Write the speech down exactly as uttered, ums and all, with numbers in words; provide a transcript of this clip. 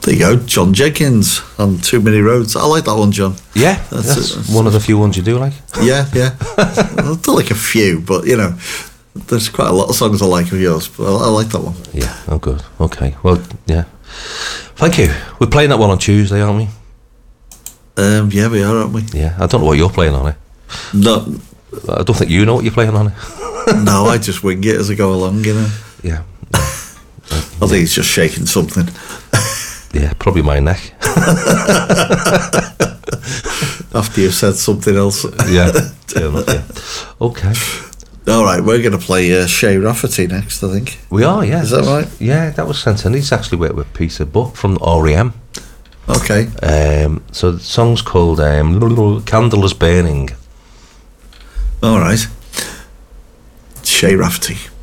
There you go, John Jenkins on Too Many Roads. I like that one, John. Yeah, that's, that's, that's one of the few ones you do like. Yeah, yeah. I do like a few, but you know, there's quite a lot of songs I like of yours. But I, I like that one. Yeah. Oh, good. Okay. Well, yeah. Thank you. We're playing that one on Tuesday, aren't we? Um, yeah, we are, aren't we? Yeah. I don't know what you're playing on it. No, I don't think you know what you're playing on it. No, I just wing it as I go along, you know. Yeah. I think he's just shaking something. Yeah, probably my neck. After you've said something else. Yeah. Yeah. Okay. All right, we're going to play uh, Shay Rafferty next, I think. We are, yeah. Is that right? Yeah, that was sent in. He's actually worked with Peter Buck from R E M. Okay. Um, so the song's called um, Candle is Burning. All right. Shay Rafferty.